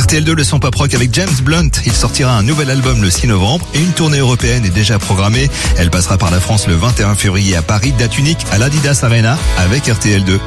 RTL2, le son pop rock avec James Blunt. Il sortira un nouvel album le 6 novembre et une tournée européenne est déjà programmée. Elle passera par la France le 21 février à Paris, date unique à l'Adidas Arena avec RTL2.